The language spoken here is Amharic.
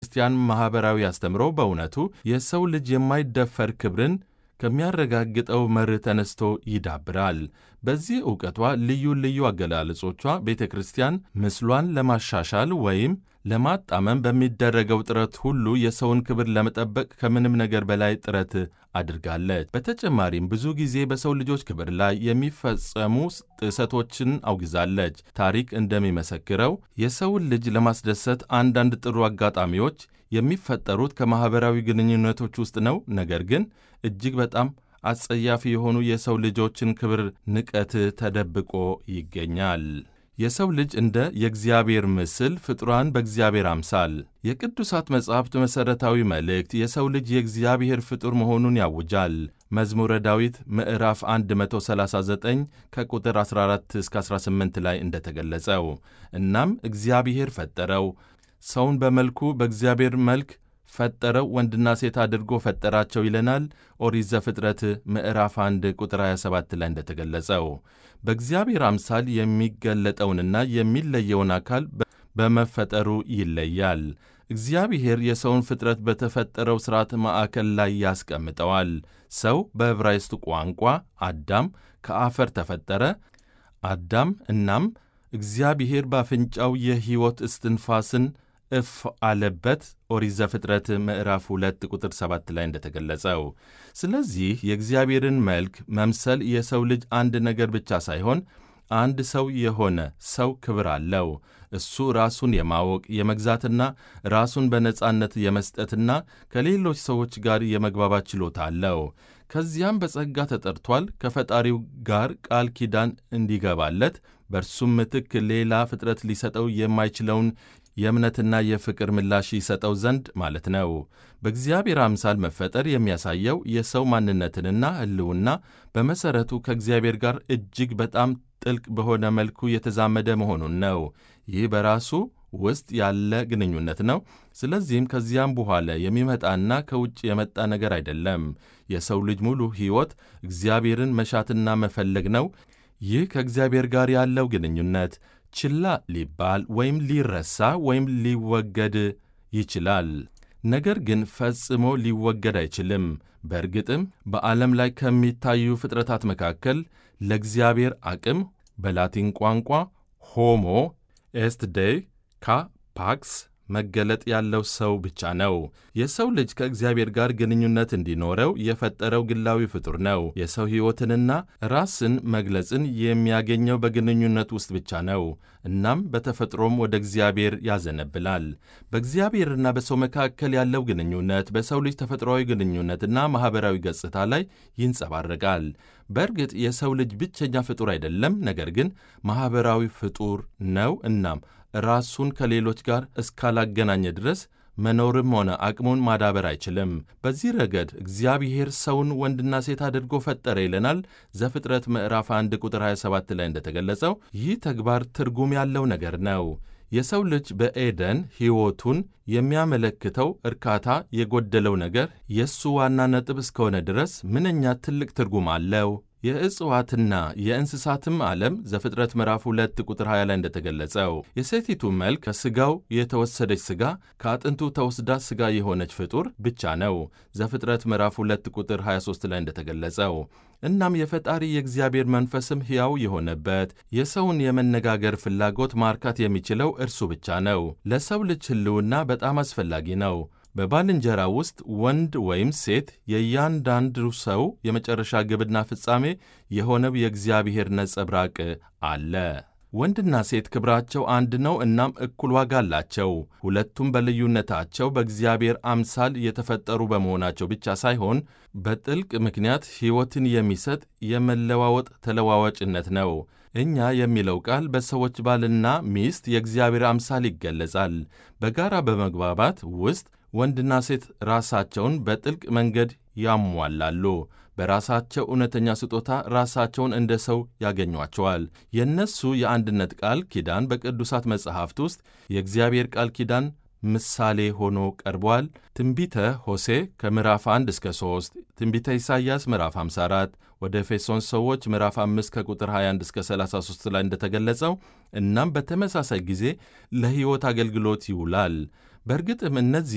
ክርስቲያን ማኅበራዊ አስተምሮ በእውነቱ የሰው ልጅ የማይደፈር ክብርን ከሚያረጋግጠው መርህ ተነስቶ ይዳብራል። በዚህ ዕውቀቷ ልዩ ልዩ አገላለጾቿ ቤተ ክርስቲያን ምስሏን ለማሻሻል ወይም ለማጣመም በሚደረገው ጥረት ሁሉ የሰውን ክብር ለመጠበቅ ከምንም ነገር በላይ ጥረት አድርጋለች። በተጨማሪም ብዙ ጊዜ በሰው ልጆች ክብር ላይ የሚፈጸሙ ጥሰቶችን አውግዛለች። ታሪክ እንደሚመሰክረው የሰውን ልጅ ለማስደሰት አንዳንድ ጥሩ አጋጣሚዎች የሚፈጠሩት ከማኅበራዊ ግንኙነቶች ውስጥ ነው። ነገር ግን እጅግ በጣም አጸያፊ የሆኑ የሰው ልጆችን ክብር ንቀት ተደብቆ ይገኛል። የሰው ልጅ እንደ የእግዚአብሔር ምስል ፍጡራን በእግዚአብሔር አምሳል። የቅዱሳት መጻሕፍት መሠረታዊ መልእክት የሰው ልጅ የእግዚአብሔር ፍጡር መሆኑን ያውጃል። መዝሙረ ዳዊት ምዕራፍ 139 ከቁጥር 14 እስከ 18 ላይ እንደተገለጸው እናም እግዚአብሔር ፈጠረው፣ ሰውን በመልኩ በእግዚአብሔር መልክ ፈጠረው፣ ወንድና ሴት አድርጎ ፈጠራቸው ይለናል ኦሪት ዘፍጥረት ምዕራፍ 1 ቁጥር 27 ላይ እንደተገለጸው። በእግዚአብሔር አምሳል የሚገለጠውንና የሚለየውን አካል በመፈጠሩ ይለያል። እግዚአብሔር የሰውን ፍጥረት በተፈጠረው ሥርዓት ማዕከል ላይ ያስቀምጠዋል። ሰው በዕብራይስጥ ቋንቋ አዳም ከአፈር ተፈጠረ። አዳም እናም እግዚአብሔር በአፍንጫው የሕይወት እስትንፋስን እፍ አለበት ኦሪት ዘፍጥረት ምዕራፍ 2 ቁጥር 7 ላይ እንደተገለጸው። ስለዚህ የእግዚአብሔርን መልክ መምሰል የሰው ልጅ አንድ ነገር ብቻ ሳይሆን አንድ ሰው የሆነ ሰው ክብር አለው። እሱ ራሱን የማወቅ የመግዛትና ራሱን በነጻነት የመስጠትና ከሌሎች ሰዎች ጋር የመግባባት ችሎታ አለው። ከዚያም በጸጋ ተጠርቷል። ከፈጣሪው ጋር ቃል ኪዳን እንዲገባለት በእርሱም ምትክ ሌላ ፍጥረት ሊሰጠው የማይችለውን የእምነትና የፍቅር ምላሽ ይሰጠው ዘንድ ማለት ነው። በእግዚአብሔር አምሳል መፈጠር የሚያሳየው የሰው ማንነትንና ሕልውና በመሠረቱ ከእግዚአብሔር ጋር እጅግ በጣም ጥልቅ በሆነ መልኩ የተዛመደ መሆኑን ነው። ይህ በራሱ ውስጥ ያለ ግንኙነት ነው። ስለዚህም ከዚያም በኋላ የሚመጣና ከውጭ የመጣ ነገር አይደለም። የሰው ልጅ ሙሉ ሕይወት እግዚአብሔርን መሻትና መፈለግ ነው። ይህ ከእግዚአብሔር ጋር ያለው ግንኙነት ችላ ሊባል ወይም ሊረሳ ወይም ሊወገድ ይችላል። ነገር ግን ፈጽሞ ሊወገድ አይችልም። በእርግጥም በዓለም ላይ ከሚታዩ ፍጥረታት መካከል ለእግዚአብሔር አቅም በላቲን ቋንቋ ሆሞ ኤስት ዴይ ፓክስ መገለጥ ያለው ሰው ብቻ ነው። የሰው ልጅ ከእግዚአብሔር ጋር ግንኙነት እንዲኖረው የፈጠረው ግላዊ ፍጡር ነው። የሰው ሕይወትንና ራስን መግለጽን የሚያገኘው በግንኙነት ውስጥ ብቻ ነው። እናም በተፈጥሮም ወደ እግዚአብሔር ያዘነብላል። በእግዚአብሔርና በሰው መካከል ያለው ግንኙነት በሰው ልጅ ተፈጥሯዊ ግንኙነትና ማኅበራዊ ገጽታ ላይ ይንጸባረቃል። በእርግጥ የሰው ልጅ ብቸኛ ፍጡር አይደለም፣ ነገር ግን ማኅበራዊ ፍጡር ነው። እናም ራሱን ከሌሎች ጋር እስካላገናኘ ድረስ መኖርም ሆነ አቅሙን ማዳበር አይችልም። በዚህ ረገድ እግዚአብሔር ሰውን ወንድና ሴት አድርጎ ፈጠረ ይለናል ዘፍጥረት ምዕራፍ 1 ቁጥር 27 ላይ እንደተገለጸው። ይህ ተግባር ትርጉም ያለው ነገር ነው። የሰው ልጅ በኤደን ሕይወቱን የሚያመለክተው እርካታ የጎደለው ነገር የእሱ ዋና ነጥብ እስከሆነ ድረስ ምንኛ ትልቅ ትርጉም አለው። የእጽዋትና የእንስሳትም ዓለም ዘፍጥረት ምዕራፍ 2 ቁጥር 20 ላይ እንደተገለጸው የሴቲቱ መልክ ከሥጋው የተወሰደች ሥጋ ከአጥንቱ ተወስዳ ሥጋ የሆነች ፍጡር ብቻ ነው። ዘፍጥረት ምዕራፍ 2 ቁጥር 23 ላይ እንደተገለጸው። እናም የፈጣሪ የእግዚአብሔር መንፈስም ሕያው የሆነበት የሰውን የመነጋገር ፍላጎት ማርካት የሚችለው እርሱ ብቻ ነው። ለሰው ልጅ ሕልውና በጣም አስፈላጊ ነው። በባልንጀራ ውስጥ ወንድ ወይም ሴት የእያንዳንዱ ሰው የመጨረሻ ግብና ፍጻሜ የሆነው የእግዚአብሔር ነጸብራቅ አለ። ወንድና ሴት ክብራቸው አንድ ነው፣ እናም እኩል ዋጋ አላቸው። ሁለቱም በልዩነታቸው በእግዚአብሔር አምሳል የተፈጠሩ በመሆናቸው ብቻ ሳይሆን በጥልቅ ምክንያት ሕይወትን የሚሰጥ የመለዋወጥ ተለዋዋጭነት ነው። እኛ የሚለው ቃል በሰዎች ባልና ሚስት የእግዚአብሔር አምሳል ይገለጻል። በጋራ በመግባባት ውስጥ ወንድና ሴት ራሳቸውን በጥልቅ መንገድ ያሟላሉ። በራሳቸው እውነተኛ ስጦታ ራሳቸውን እንደ ሰው ያገኟቸዋል። የእነሱ የአንድነት ቃል ኪዳን በቅዱሳት መጻሕፍት ውስጥ የእግዚአብሔር ቃል ኪዳን ምሳሌ ሆኖ ቀርቧል። ትንቢተ ሆሴዕ ከምዕራፍ 1 እስከ 3፣ ትንቢተ ኢሳይያስ ምዕራፍ 54፣ ወደ ኤፌሶን ሰዎች ምዕራፍ 5 ከቁጥር 21 እስከ 33 ላይ እንደተገለጸው እናም በተመሳሳይ ጊዜ ለሕይወት አገልግሎት ይውላል። በእርግጥም እነዚህ